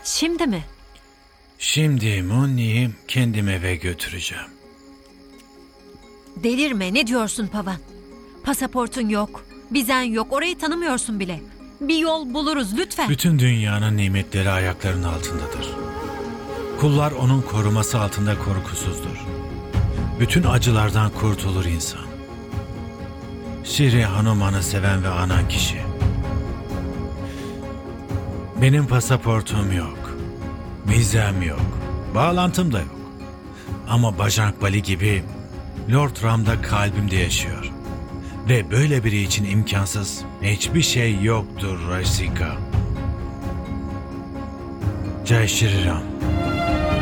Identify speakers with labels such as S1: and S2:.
S1: Şimdi mi?
S2: Şimdi Munni'yi kendim eve götüreceğim.
S1: Delirme, ne diyorsun Pavan? Pasaportun yok, vizen yok, orayı tanımıyorsun bile. Bir yol buluruz lütfen.
S2: Bütün dünyanın nimetleri ayaklarının altındadır. Kullar onun koruması altında korkusuzdur. Bütün acılardan kurtulur insan. Şiri Hanuman'ı seven ve anan kişi. Benim pasaportum yok. Vizem yok. Bağlantım da yok. Ama Bajrang Bali gibi Lord Ram da kalbimde yaşıyor. Ve böyle biri için imkansız hiçbir şey yoktur Rasika. Jai Shri Ram.